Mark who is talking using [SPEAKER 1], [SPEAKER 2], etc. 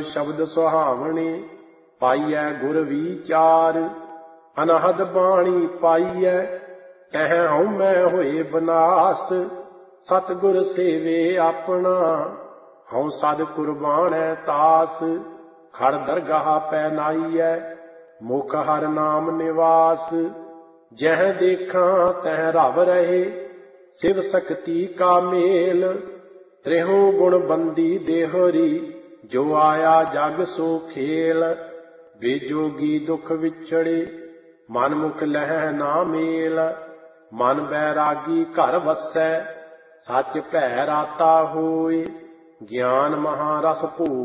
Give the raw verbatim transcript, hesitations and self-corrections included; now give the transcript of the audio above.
[SPEAKER 1] शब्द सुहावने, पाइयै गुर विचार। अनहद बाणी पाइयै, कह हउमै होए बनास। सतगुर सेवे अपना, हऊँ सद कुर्बानै तास। खड़ दरगाह पै नाइयै, मुख हर नाम निवास। जह देखा तह रव रहे, शिव शक्ति का मेल। त्रिहु गुण बंदी देहरी, जो आया जग सो खेल। बेजोगी दुख विछड़े, मन मुख लह ना मेल। मन बैरागी घर वसै, सच भै राता होए। ज्ञान महारस भोग